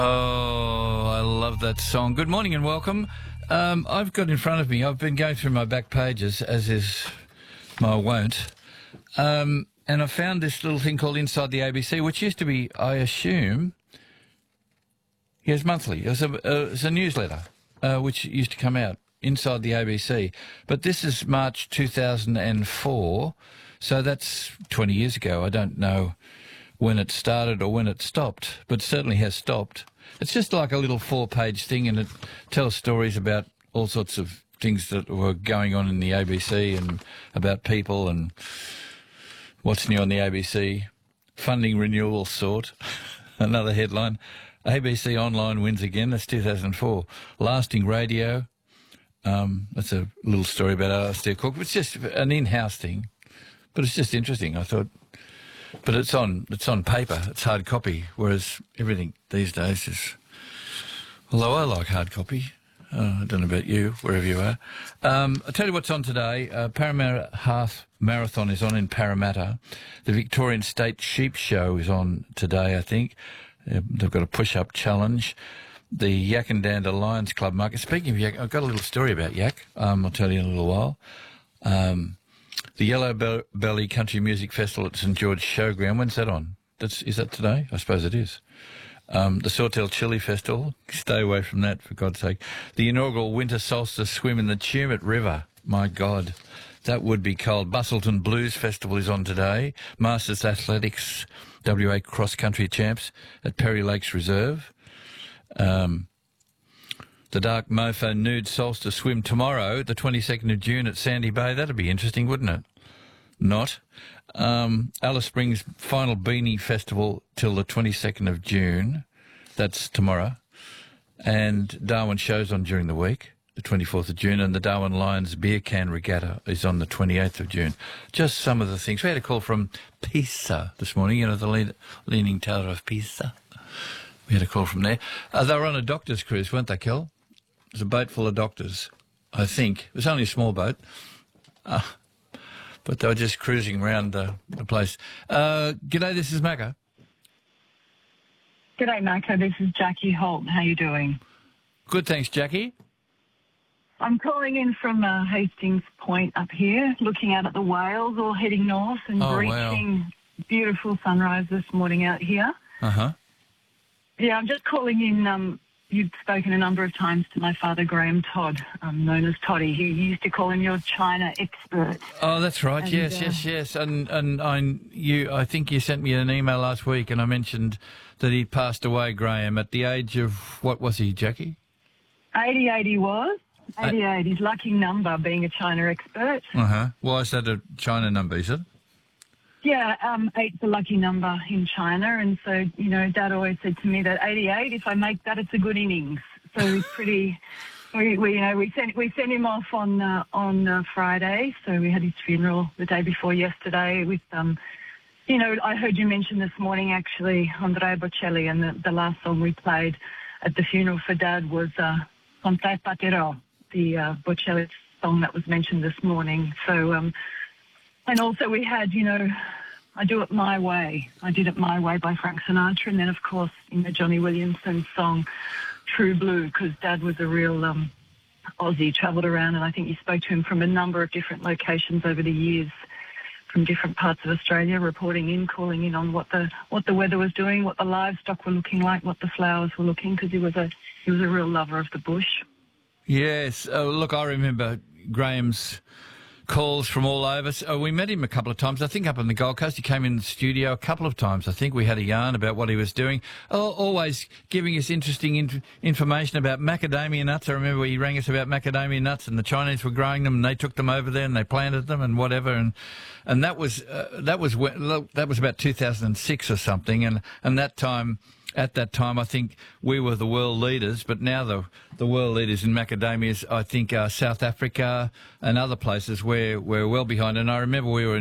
Oh, I love that song. Good morning and welcome. I've got in front of me, I've been going through my back pages, as is my wont, and I found this little thing called Inside the ABC, which used to be, I assume, yes, monthly. It was a newsletter which used to come out, Inside the ABC. But this is March 2004, so that's 20 years ago. I don't know when it started or when it stopped, but certainly has stopped. It's just like a little 4-page thing, and it tells stories about all sorts of things that were going on in the ABC and about people and what's new on the ABC. Funding renewal sought. Another headline. ABC Online wins again. That's 2004. Lasting radio. That's a little story about Alastair Cook. It's just an in-house thing, but it's just interesting, I thought. But it's on paper. It's hard copy, whereas everything these days is. Although I like hard copy, I don't know about you, wherever you are. I'll tell you what's on today. Parramatta Half Marathon is on in Parramatta. The Victorian State Sheep Show is on today, I think. They've got a push-up challenge. The Yakandanda Lions Club market. Speaking of yak, I've got a little story about yak. I'll tell you in a little while. The Yellow Belly Country Music Festival at St George Showground. When's that on? Is that today? I suppose it is. The Sawtell Chili Festival. Stay away from that, for God's sake. The inaugural winter solstice swim in the Tumut River. My God, that would be cold. Bustleton Blues Festival is on today. Masters Athletics WA Cross Country Champs at Perry Lakes Reserve. The Dark Mofo Nude Solstice Swim tomorrow, the 22nd of June at Sandy Bay. That'd be interesting, wouldn't it? Not. Alice Springs Final Beanie Festival till the 22nd of June. That's tomorrow. And Darwin shows on during the week, the 24th of June, and the Darwin Lions Beer Can Regatta is on the 28th of June. Just some of the things. We had a call from Pisa this morning, you know, the Leaning Tower of Pisa. We had a call from there. They were on a doctor's cruise, weren't they, Kel? It was a boat full of doctors, I think. It was only a small boat. But they were just cruising around the place. G'day, this is Macca. G'day, Macca. This is Jackie Holt. How you doing? Good, thanks, Jackie. I'm calling in from Hastings Point up here, looking out at the whales, all heading north and reaching beautiful sunrise this morning out here. Uh-huh. Yeah, I'm just calling in. You've spoken a number of times to my father, Graham Todd, known as Toddy. He used to call him your China expert. Oh, that's right. And, yes. And I think you sent me an email last week, and I mentioned that he passed away, Graham, at the age of, what was he, Jackie? 88 he was. 88. His lucky number being a China expert. Uh-huh. Why is that a China number, is it? Yeah, 8's a lucky number in China, and so, you know, Dad always said to me that 88, if I make that, it's a good innings. So he's pretty. We sent him off on Friday, so we had his funeral the day before yesterday with you know, I heard you mention this morning actually Andrea Bocelli, and the last song we played at the funeral for Dad was Con te partirò, the Bocelli song that was mentioned this morning. So. And also we had, you know, I Do It My Way. I Did It My Way by Frank Sinatra. And then, of course, in the Johnny Williamson song, True Blue, because Dad was a real Aussie, travelled around, and I think you spoke to him from a number of different locations over the years, from different parts of Australia, reporting in, calling in on what the weather was doing, what the livestock were looking like, what the flowers were looking, because he was a real lover of the bush. Yes. Look, I remember Graham's calls from all over. We met him a couple of times, I think, up on the Gold Coast. He came in the studio a couple of times. I think we had a yarn about what he was doing, always giving us interesting information about macadamia nuts. I remember he rang us about macadamia nuts, and the Chinese were growing them, and they took them over there and they planted them and whatever. And that was about 2006 or something. And at that time, I think we were the world leaders, but now the world leaders in macadamias, I think, are South Africa and other places where we're well behind. And I remember we were in